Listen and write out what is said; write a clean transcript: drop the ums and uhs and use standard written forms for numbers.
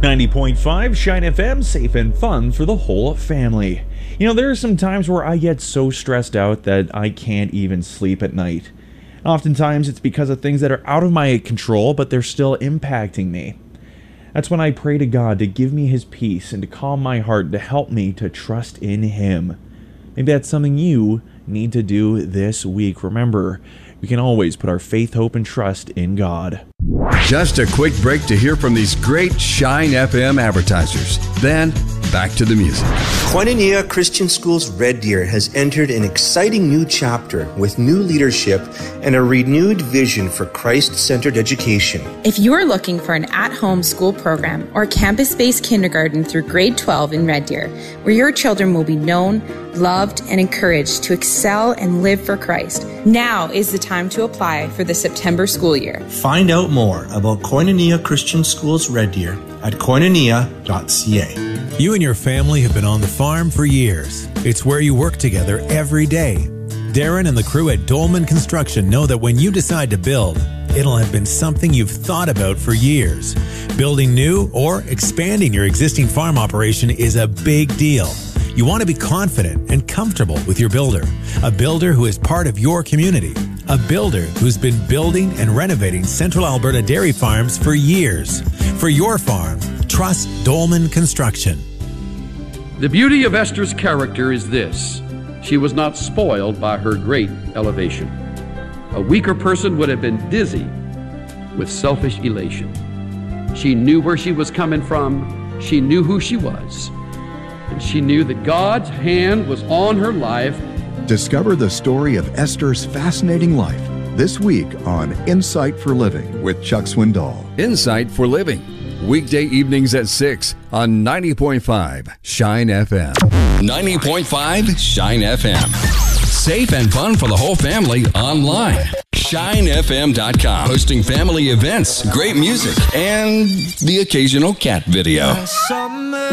90.5 Shine FM, safe and fun for the whole family. You know, there are some times where I get so stressed out that I can't even sleep at night. Oftentimes it's because of things that are out of my control, but they're still impacting me. That's when I pray to God to give me His peace and to calm my heart, to help me to trust in Him. Maybe that's something you need to do this week. Remember, we can always put our faith, hope, and trust in God. Just a quick break to hear from these great Shine FM advertisers. Then, back to the music. Koinonia Christian Schools Red Deer has entered an exciting new chapter with new leadership and a renewed vision for Christ-centered education. If you are looking for an at-home school program or campus-based kindergarten through grade 12 in Red Deer, where your children will be known, loved, and encouraged to excel and live for Christ, now is the time to apply for the September school year. Find out more about Koinonia Christian Schools Red Deer at koinonia.ca. You and your family have been on the farm for years. It's where you work together every day. Darren and the crew at Dolman Construction know that when you decide to build, it'll have been something you've thought about for years. Building new or expanding your existing farm operation is a big deal. You want to be confident and comfortable with your builder, a builder who is part of your community, a builder who's been building and renovating Central Alberta dairy farms for years. For your farm, trust Dolman Construction. The beauty of Esther's character is this: she was not spoiled by her great elevation. A weaker person would have been dizzy with selfish elation. She knew where she was coming from, she knew who she was, and she knew that God's hand was on her life. Discover the story of Esther's fascinating life this week on Insight for Living with Chuck Swindoll. Insight for Living, weekday evenings at 6 on 90.5 Shine FM. 90.5 Shine FM. Safe and fun for the whole family online. ShineFM.com. Hosting family events, great music, and the occasional cat video.